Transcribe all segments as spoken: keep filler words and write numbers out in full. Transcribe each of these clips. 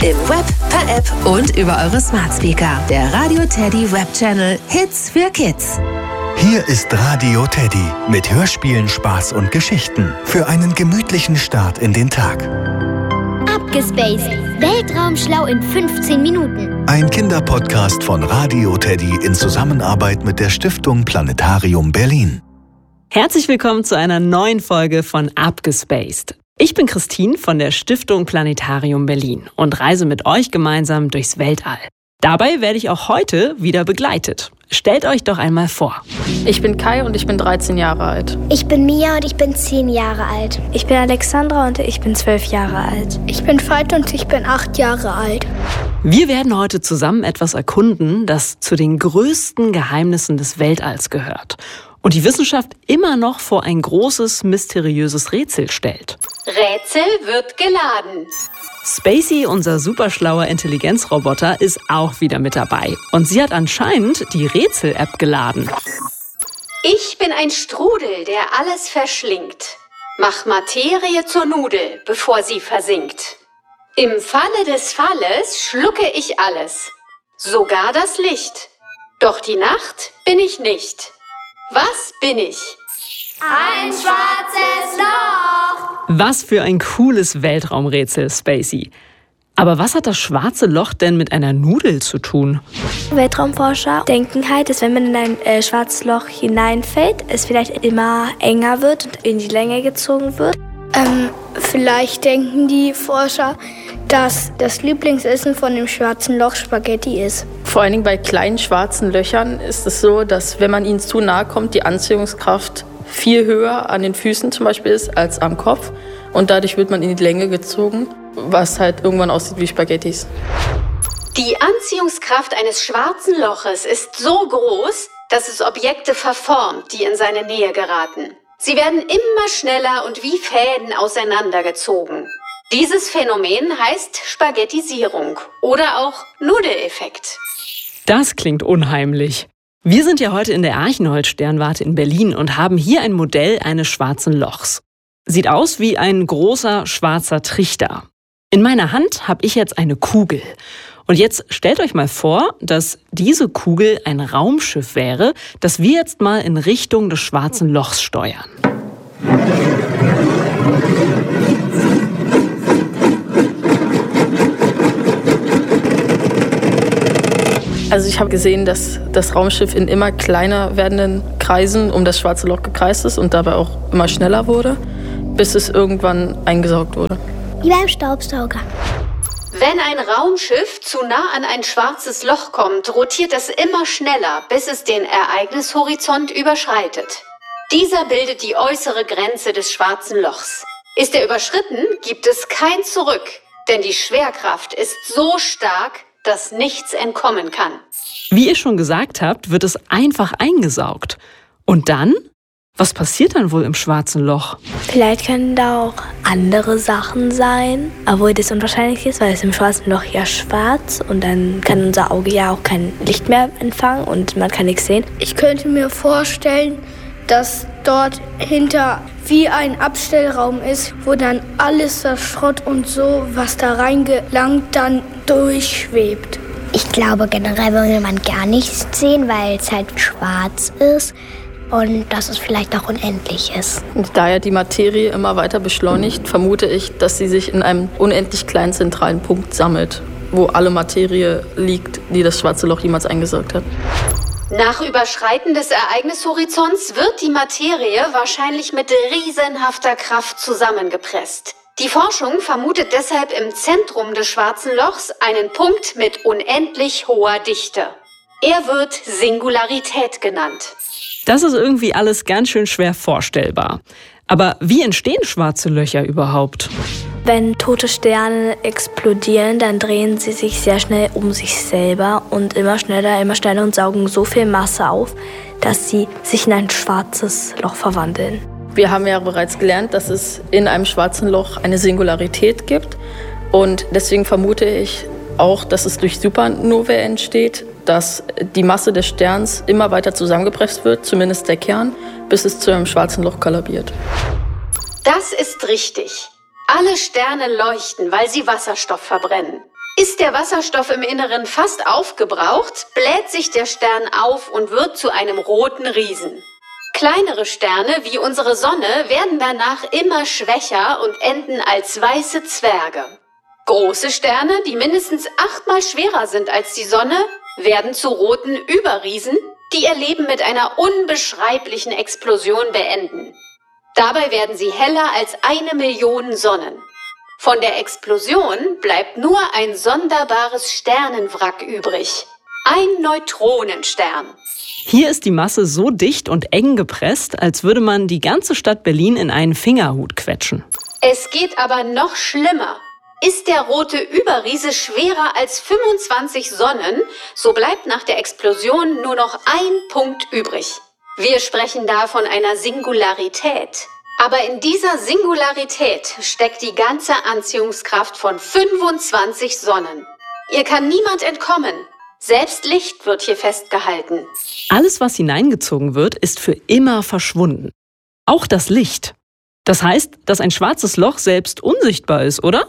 Im Web, per App und über eure Smart Speaker. Der Radio Teddy Web Channel Hits für Kids. Hier ist Radio Teddy mit Hörspielen, Spaß und Geschichten für einen gemütlichen Start in den Tag. Abgespaced. Weltraumschlau in fünfzehn Minuten. Ein Kinderpodcast von Radio Teddy in Zusammenarbeit mit der Stiftung Planetarium Berlin. Herzlich willkommen zu einer neuen Folge von Abgespaced. Ich bin Christine von der Stiftung Planetarium Berlin und reise mit euch gemeinsam durchs Weltall. Dabei werde ich auch heute wieder begleitet. Stellt euch doch einmal vor. Ich bin Kai und ich bin dreizehn Jahre alt. Ich bin Mia und ich bin zehn Jahre alt. Ich bin Alexandra und ich bin zwölf Jahre alt. Ich bin Veit und ich bin acht Jahre alt. Wir werden heute zusammen etwas erkunden, das zu den größten Geheimnissen des Weltalls gehört und die Wissenschaft immer noch vor ein großes, mysteriöses Rätsel stellt. Rätsel wird geladen. Spacey, unser superschlauer Intelligenzroboter, ist auch wieder mit dabei. Und sie hat anscheinend die Rätsel-App geladen. Ich bin ein Strudel, der alles verschlingt. Mach Materie zur Nudel, bevor sie versinkt. Im Falle des Falles schlucke ich alles, sogar das Licht. Doch die Nacht bin ich nicht. Was bin ich? Ein schwarzes Loch! Was für ein cooles Weltraumrätsel, Spacey. Aber was hat das schwarze Loch denn mit einer Nudel zu tun? Weltraumforscher denken halt, dass wenn man in ein äh, schwarzes Loch hineinfällt, es vielleicht immer enger wird und in die Länge gezogen wird. Ähm, vielleicht denken die Forscher, dass das Lieblingsessen von dem schwarzen Loch Spaghetti ist. Vor allen Dingen bei kleinen schwarzen Löchern ist es so, dass wenn man ihnen zu nahe kommt, die Anziehungskraft viel höher an den Füßen zum Beispiel ist als am Kopf. Und dadurch wird man in die Länge gezogen, was halt irgendwann aussieht wie Spaghettis. Die Anziehungskraft eines schwarzen Loches ist so groß, dass es Objekte verformt, die in seine Nähe geraten. Sie werden immer schneller und wie Fäden auseinandergezogen. Dieses Phänomen heißt Spaghettisierung oder auch Nudeleffekt. Das klingt unheimlich. Wir sind ja heute in der Archenhold-Sternwarte in Berlin und haben hier ein Modell eines schwarzen Lochs. Sieht aus wie ein großer schwarzer Trichter. In meiner Hand habe ich jetzt eine Kugel. Und jetzt stellt euch mal vor, dass diese Kugel ein Raumschiff wäre, das wir jetzt mal in Richtung des schwarzen Lochs steuern. Also ich habe gesehen, dass das Raumschiff in immer kleiner werdenden Kreisen um das schwarze Loch gekreist ist und dabei auch immer schneller wurde, bis es irgendwann eingesaugt wurde. Wie beim Staubsauger. Wenn ein Raumschiff zu nah an ein schwarzes Loch kommt, rotiert es immer schneller, bis es den Ereignishorizont überschreitet. Dieser bildet die äußere Grenze des schwarzen Lochs. Ist er überschritten, gibt es kein Zurück, denn die Schwerkraft ist so stark, dass nichts entkommen kann. Wie ihr schon gesagt habt, wird es einfach eingesaugt. Und dann? Was passiert dann wohl im schwarzen Loch? Vielleicht können da auch andere Sachen sein, obwohl das unwahrscheinlich ist, weil es im schwarzen Loch ja schwarz und dann kann unser Auge ja auch kein Licht mehr empfangen und man kann nichts sehen. Ich könnte mir vorstellen, dass dort hinter wie ein Abstellraum ist, wo dann alles das Schrott und so, was da reingelangt, dann durchschwebt. Ich glaube, generell würde man gar nichts sehen, weil es halt schwarz ist und dass es vielleicht auch unendlich ist. Und da ja die Materie immer weiter beschleunigt, vermute ich, dass sie sich in einem unendlich kleinen zentralen Punkt sammelt, wo alle Materie liegt, die das schwarze Loch jemals eingesaugt hat. Nach Überschreiten des Ereignishorizonts wird die Materie wahrscheinlich mit riesenhafter Kraft zusammengepresst. Die Forschung vermutet deshalb im Zentrum des schwarzen Lochs einen Punkt mit unendlich hoher Dichte. Er wird Singularität genannt. Das ist irgendwie alles ganz schön schwer vorstellbar. Aber wie entstehen schwarze Löcher überhaupt? Wenn tote Sterne explodieren, dann drehen sie sich sehr schnell um sich selber und immer schneller, immer schneller und saugen so viel Masse auf, dass sie sich in ein schwarzes Loch verwandeln. Wir haben ja bereits gelernt, dass es in einem schwarzen Loch eine Singularität gibt. Und deswegen vermute ich auch, dass es durch Supernovae entsteht, dass die Masse des Sterns immer weiter zusammengepresst wird, zumindest der Kern, bis es zu einem schwarzen Loch kollabiert. Das ist richtig. Alle Sterne leuchten, weil sie Wasserstoff verbrennen. Ist der Wasserstoff im Inneren fast aufgebraucht, bläht sich der Stern auf und wird zu einem roten Riesen. Kleinere Sterne wie unsere Sonne werden danach immer schwächer und enden als weiße Zwerge. Große Sterne, die mindestens achtmal schwerer sind als die Sonne, werden zu roten Überriesen, die ihr Leben mit einer unbeschreiblichen Explosion beenden. Dabei werden sie heller als eine Million Sonnen. Von der Explosion bleibt nur ein sonderbares Sternenwrack übrig. Ein Neutronenstern. Hier ist die Masse so dicht und eng gepresst, als würde man die ganze Stadt Berlin in einen Fingerhut quetschen. Es geht aber noch schlimmer. Ist der rote Überriese schwerer als fünfundzwanzig Sonnen, so bleibt nach der Explosion nur noch ein Punkt übrig. Wir sprechen da von einer Singularität. Aber in dieser Singularität steckt die ganze Anziehungskraft von fünfundzwanzig Sonnen. Ihr kann niemand entkommen. Selbst Licht wird hier festgehalten. Alles, was hineingezogen wird, ist für immer verschwunden. Auch das Licht. Das heißt, dass ein schwarzes Loch selbst unsichtbar ist, oder?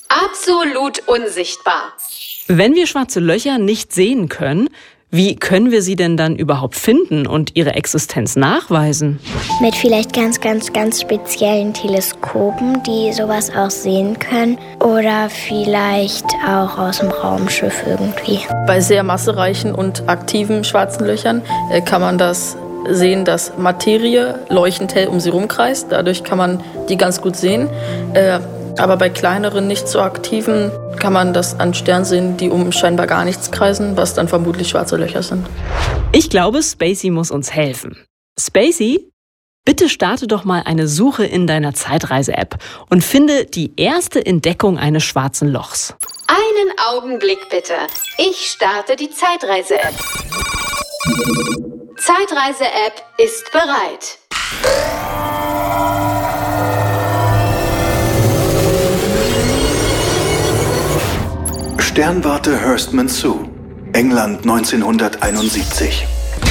Absolut unsichtbar. Wenn wir schwarze Löcher nicht sehen können, wie können wir sie denn dann überhaupt finden und ihre Existenz nachweisen? Mit vielleicht ganz, ganz, ganz speziellen Teleskopen, die sowas auch sehen können. Oder vielleicht auch aus dem Raumschiff irgendwie. Bei sehr massereichen und aktiven schwarzen Löchern äh, kann man das sehen, dass Materie leuchtend hell um sie rumkreist. Dadurch kann man die ganz gut sehen. Äh, Aber bei kleineren, nicht so aktiven kann man das an Sternen sehen, die um scheinbar gar nichts kreisen, was dann vermutlich schwarze Löcher sind. Ich glaube, Spacey muss uns helfen. Spacey, bitte starte doch mal eine Suche in deiner Zeitreise-App und finde die erste Entdeckung eines schwarzen Lochs. Einen Augenblick bitte. Ich starte die Zeitreise-App. Zeitreise-App ist bereit. Sternwarte Hurstman Sue, England neunzehnhunderteinundsiebzig.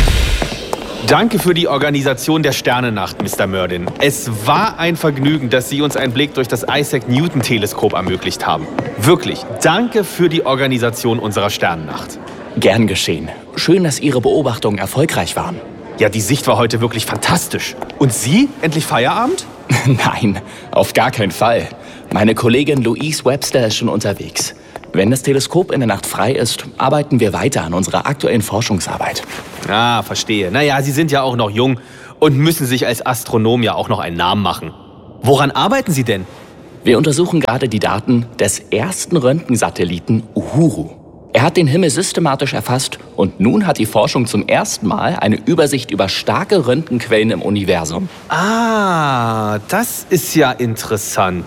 Danke für die Organisation der Sternennacht, Mister Murdin. Es war ein Vergnügen, dass Sie uns einen Blick durch das Isaac-Newton-Teleskop ermöglicht haben. Wirklich, danke für die Organisation unserer Sternennacht. Gern geschehen. Schön, dass Ihre Beobachtungen erfolgreich waren. Ja, die Sicht war heute wirklich fantastisch. Und Sie? Endlich Feierabend? Nein, auf gar keinen Fall. Meine Kollegin Louise Webster ist schon unterwegs. Wenn das Teleskop in der Nacht frei ist, arbeiten wir weiter an unserer aktuellen Forschungsarbeit. Ah, verstehe. Naja, Sie sind ja auch noch jung und müssen sich als Astronom ja auch noch einen Namen machen. Woran arbeiten Sie denn? Wir untersuchen gerade die Daten des ersten Röntgensatelliten Uhuru. Er hat den Himmel systematisch erfasst und nun hat die Forschung zum ersten Mal eine Übersicht über starke Röntgenquellen im Universum. Ah, das ist ja interessant.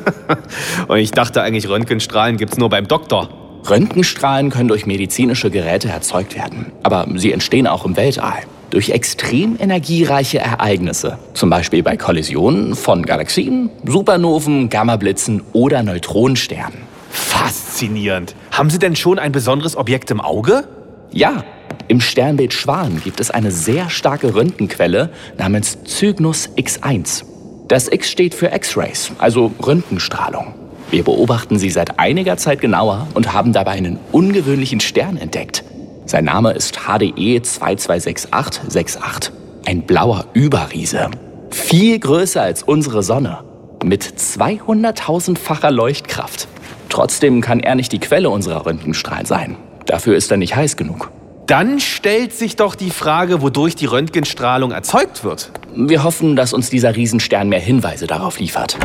Und ich dachte eigentlich, Röntgenstrahlen gibt's nur beim Doktor. Röntgenstrahlen können durch medizinische Geräte erzeugt werden, aber sie entstehen auch im Weltall. Durch extrem energiereiche Ereignisse, zum Beispiel bei Kollisionen von Galaxien, Supernoven, Gammablitzen oder Neutronensternen. Faszinierend. Haben Sie denn schon ein besonderes Objekt im Auge? Ja, im Sternbild Schwan gibt es eine sehr starke Röntgenquelle namens Cygnus X eins. Das X steht für X-Rays, also Röntgenstrahlung. Wir beobachten sie seit einiger Zeit genauer und haben dabei einen ungewöhnlichen Stern entdeckt. Sein Name ist H D E zwei zwei sechs acht sechs acht. Ein blauer Überriese. Viel größer als unsere Sonne. Mit zweihunderttausendfacher Leuchtkraft. Trotzdem kann er nicht die Quelle unserer Röntgenstrahlen sein. Dafür ist er nicht heiß genug. Dann stellt sich doch die Frage, wodurch die Röntgenstrahlung erzeugt wird. Wir hoffen, dass uns dieser Riesenstern mehr Hinweise darauf liefert.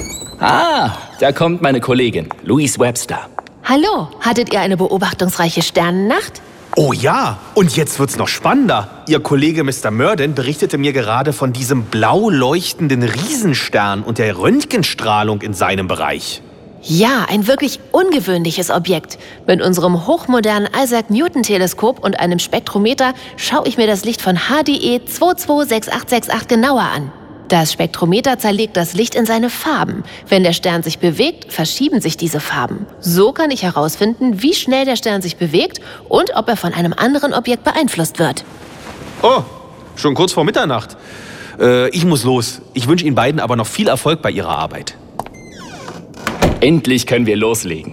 Ah, da kommt meine Kollegin, Louise Webster. Hallo, hattet ihr eine beobachtungsreiche Sternennacht? Oh ja, und jetzt wird's noch spannender. Ihr Kollege Mister Murdin berichtete mir gerade von diesem blau leuchtenden Riesenstern und der Röntgenstrahlung in seinem Bereich. Ja, ein wirklich ungewöhnliches Objekt. Mit unserem hochmodernen Isaac-Newton-Teleskop und einem Spektrometer schaue ich mir das Licht von H D E zwei zwei sechs acht sechs acht genauer an. Das Spektrometer zerlegt das Licht in seine Farben. Wenn der Stern sich bewegt, verschieben sich diese Farben. So kann ich herausfinden, wie schnell der Stern sich bewegt und ob er von einem anderen Objekt beeinflusst wird. Oh, schon kurz vor Mitternacht. Äh, ich muss los. Ich wünsche Ihnen beiden aber noch viel Erfolg bei Ihrer Arbeit. Endlich können wir loslegen.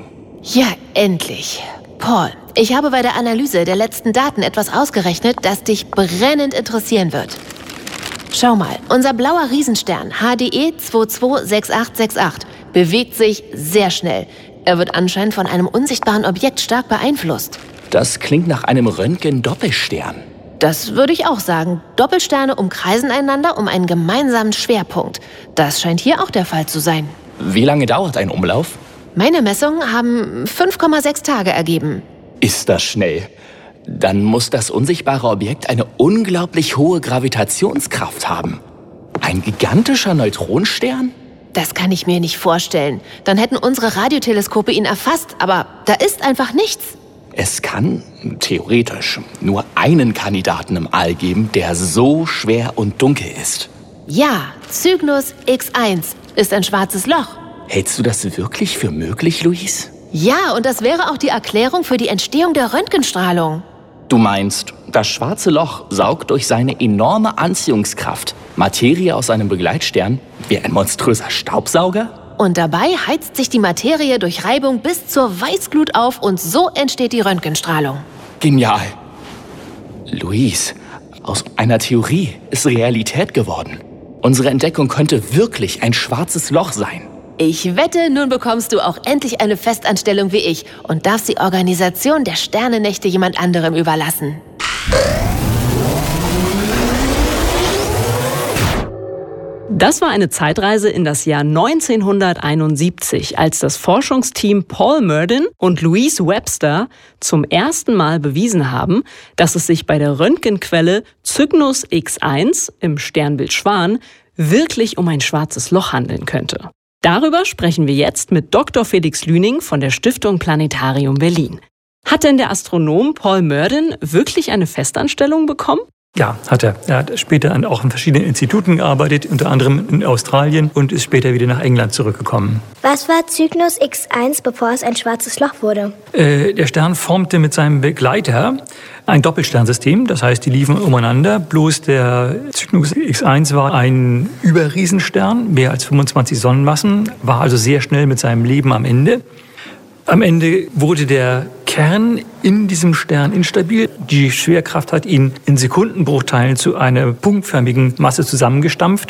Ja, endlich. Paul, ich habe bei der Analyse der letzten Daten etwas ausgerechnet, das dich brennend interessieren wird. Schau mal, unser blauer Riesenstern H D E zwei zwei sechs acht sechs acht bewegt sich sehr schnell. Er wird anscheinend von einem unsichtbaren Objekt stark beeinflusst. Das klingt nach einem Röntgen-Doppelstern. Das würde ich auch sagen. Doppelsterne umkreisen einander um einen gemeinsamen Schwerpunkt. Das scheint hier auch der Fall zu sein. Wie lange dauert ein Umlauf? Meine Messungen haben fünf Komma sechs Tage ergeben. Ist das schnell? Dann muss das unsichtbare Objekt eine unglaublich hohe Gravitationskraft haben. Ein gigantischer Neutronenstern? Das kann ich mir nicht vorstellen. Dann hätten unsere Radioteleskope ihn erfasst, aber da ist einfach nichts. Es kann, theoretisch, nur einen Kandidaten im All geben, der so schwer und dunkel ist. Ja, Cygnus X eins ist ein schwarzes Loch. Hältst du das wirklich für möglich, Luis? Ja, und das wäre auch die Erklärung für die Entstehung der Röntgenstrahlung. Du meinst, das schwarze Loch saugt durch seine enorme Anziehungskraft Materie aus seinem Begleitstern wie ein monströser Staubsauger? Und dabei heizt sich die Materie durch Reibung bis zur Weißglut auf und so entsteht die Röntgenstrahlung. Genial. Luis, aus einer Theorie ist Realität geworden. Unsere Entdeckung könnte wirklich ein schwarzes Loch sein. Ich wette, nun bekommst du auch endlich eine Festanstellung wie ich und darfst die Organisation der Sternennächte jemand anderem überlassen. Das war eine Zeitreise in das Jahr neunzehnhunderteinundsiebzig, als das Forschungsteam Paul Murdin und Louise Webster zum ersten Mal bewiesen haben, dass es sich bei der Röntgenquelle Cygnus X eins im Sternbild Schwan wirklich um ein schwarzes Loch handeln könnte. Darüber sprechen wir jetzt mit Doktor Felix Lüning von der Stiftung Planetarium Berlin. Hat denn der Astronom Paul Murdin wirklich eine Festanstellung bekommen? Ja, hat er. Er hat später auch in verschiedenen Instituten gearbeitet, unter anderem in Australien, und ist später wieder nach England zurückgekommen. Was war Cygnus X eins, bevor es ein schwarzes Loch wurde? Äh, der Stern formte mit seinem Begleiter ein Doppelsternsystem, das heißt, die liefen umeinander. Bloß der Cygnus X eins war ein Überriesenstern, mehr als fünfundzwanzig Sonnenmassen, war also sehr schnell mit seinem Leben am Ende. Am Ende wurde der Kern in diesem Stern instabil. Die Schwerkraft hat ihn in Sekundenbruchteilen zu einer punktförmigen Masse zusammengestampft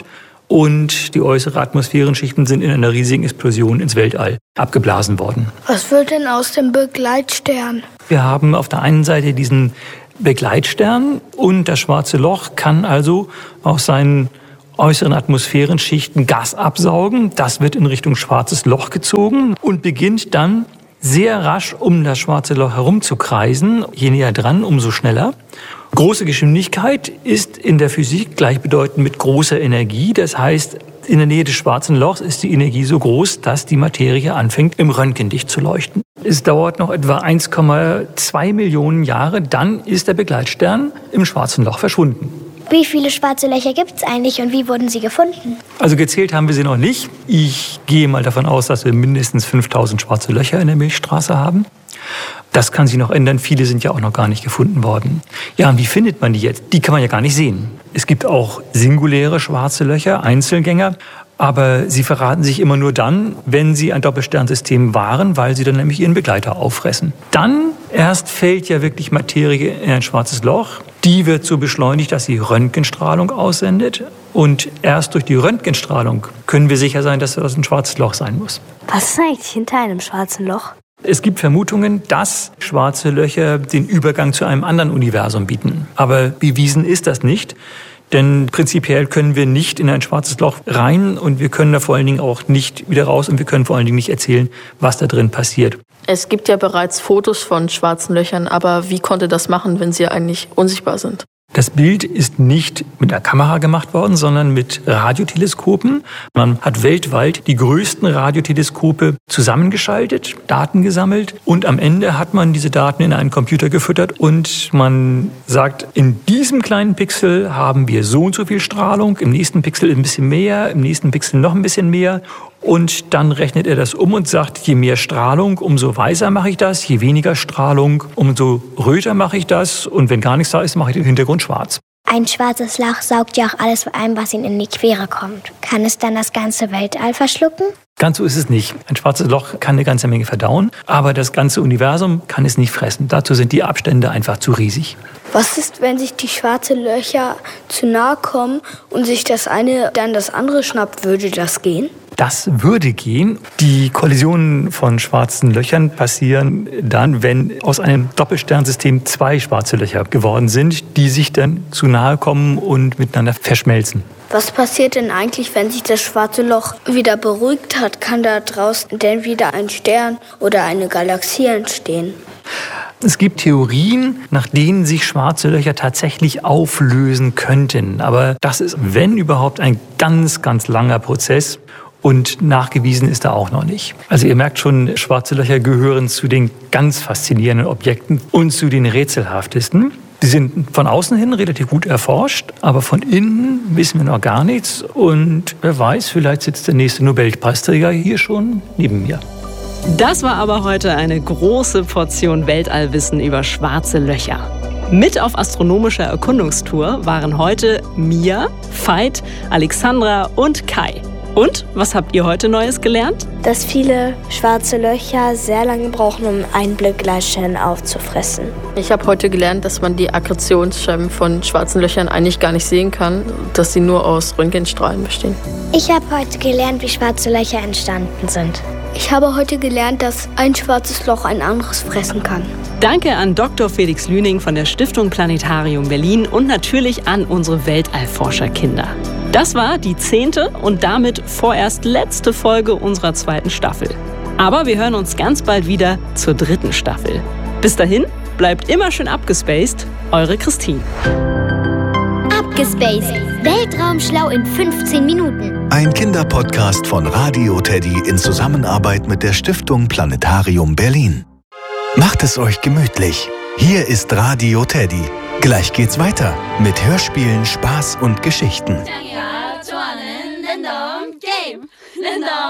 und die äußeren Atmosphärenschichten sind in einer riesigen Explosion ins Weltall abgeblasen worden. Was wird denn aus dem Begleitstern? Wir haben auf der einen Seite diesen Begleitstern und das schwarze Loch kann also aus seinen äußeren Atmosphärenschichten Gas absaugen. Das wird in Richtung schwarzes Loch gezogen und beginnt dann sehr rasch um das schwarze Loch herumzukreisen. Je näher dran, umso schneller. Große Geschwindigkeit ist in der Physik gleichbedeutend mit großer Energie. Das heißt, in der Nähe des schwarzen Lochs ist die Energie so groß, dass die Materie anfängt, im Röntgenlicht zu leuchten. Es dauert noch etwa eins Komma zwei Millionen Jahre, dann ist der Begleitstern im schwarzen Loch verschwunden. Wie viele schwarze Löcher gibt es eigentlich und wie wurden sie gefunden? Also gezählt haben wir sie noch nicht. Ich gehe mal davon aus, dass wir mindestens fünftausend schwarze Löcher in der Milchstraße haben. Das kann sich noch ändern. Viele sind ja auch noch gar nicht gefunden worden. Ja, und wie findet man die jetzt? Die kann man ja gar nicht sehen. Es gibt auch singuläre schwarze Löcher, Einzelgänger. Aber sie verraten sich immer nur dann, wenn sie ein Doppelsternsystem waren, weil sie dann nämlich ihren Begleiter auffressen. Dann erst fällt ja wirklich Materie in ein schwarzes Loch. Die wird so beschleunigt, dass sie Röntgenstrahlung aussendet. Und erst durch die Röntgenstrahlung können wir sicher sein, dass das ein schwarzes Loch sein muss. Was ist eigentlich hinter einem schwarzen Loch? Es gibt Vermutungen, dass schwarze Löcher den Übergang zu einem anderen Universum bieten. Aber bewiesen ist das nicht. Denn prinzipiell können wir nicht in ein schwarzes Loch rein und wir können da vor allen Dingen auch nicht wieder raus und wir können vor allen Dingen nicht erzählen, was da drin passiert. Es gibt ja bereits Fotos von schwarzen Löchern, aber wie konnte das machen, wenn sie eigentlich unsichtbar sind? Das Bild ist nicht mit einer Kamera gemacht worden, sondern mit Radioteleskopen. Man hat weltweit die größten Radioteleskope zusammengeschaltet, Daten gesammelt und am Ende hat man diese Daten in einen Computer gefüttert und man sagt, in diesem kleinen Pixel haben wir so und so viel Strahlung, im nächsten Pixel ein bisschen mehr, im nächsten Pixel noch ein bisschen mehr Und dann rechnet er das um und sagt, je mehr Strahlung, umso weißer mache ich das, je weniger Strahlung, umso röter mache ich das und wenn gar nichts da ist, mache ich den Hintergrund schwarz. Ein schwarzes Loch saugt ja auch alles ein, was ihm in die Quere kommt. Kann es dann das ganze Weltall verschlucken? Ganz so ist es nicht. Ein schwarzes Loch kann eine ganze Menge verdauen, aber das ganze Universum kann es nicht fressen. Dazu sind die Abstände einfach zu riesig. Was ist, wenn sich die schwarzen Löcher zu nahe kommen und sich das eine dann das andere schnappt? Würde das gehen? Das würde gehen. Die Kollisionen von schwarzen Löchern passieren dann, wenn aus einem Doppelsternsystem zwei schwarze Löcher geworden sind, die sich dann zu nahe kommen und miteinander verschmelzen. Was passiert denn eigentlich, wenn sich das schwarze Loch wieder beruhigt hat? Kann da draußen denn wieder ein Stern oder eine Galaxie entstehen? Es gibt Theorien, nach denen sich schwarze Löcher tatsächlich auflösen könnten. Aber das ist, wenn überhaupt, ein ganz, ganz langer Prozess. Und nachgewiesen ist da auch noch nicht. Also ihr merkt schon, schwarze Löcher gehören zu den ganz faszinierenden Objekten und zu den rätselhaftesten. Die sind von außen hin relativ gut erforscht, aber von innen wissen wir noch gar nichts. Und wer weiß, vielleicht sitzt der nächste Nobelpreisträger hier schon neben mir. Das war aber heute eine große Portion Weltallwissen über schwarze Löcher. Mit auf astronomischer Erkundungstour waren heute Mia, Veit, Alexandra und Kai. Und, was habt ihr heute Neues gelernt? Dass viele schwarze Löcher sehr lange brauchen, um einen Begleitstern aufzufressen. Ich habe heute gelernt, dass man die Akkretionsscheiben von schwarzen Löchern eigentlich gar nicht sehen kann, dass sie nur aus Röntgenstrahlen bestehen. Ich habe heute gelernt, wie schwarze Löcher entstanden sind. Ich habe heute gelernt, dass ein schwarzes Loch ein anderes fressen kann. Danke an Doktor Felix Lüning von der Stiftung Planetarium Berlin und natürlich an unsere Weltallforscherkinder. Das war die zehnte und damit vorerst letzte Folge unserer zweiten Staffel. Aber wir hören uns ganz bald wieder zur dritten Staffel. Bis dahin, bleibt immer schön abgespaced. Eure Christine. Abgespaced. Weltraumschlau in fünfzehn Minuten. Ein Kinderpodcast von Radio Teddy in Zusammenarbeit mit der Stiftung Planetarium Berlin. Macht es euch gemütlich. Hier ist Radio Teddy. Gleich geht's weiter mit Hörspielen, Spaß und Geschichten.